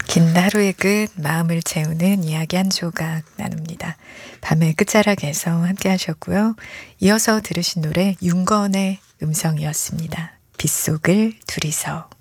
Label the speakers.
Speaker 1: 긴 하루의 끝, 마음을 채우는 이야기 한 조각 나눕니다. 밤의 끝자락에서 함께 하셨고요. 이어서 들으신 노래 윤건의 음성이었습니다. 빗속을 둘이서.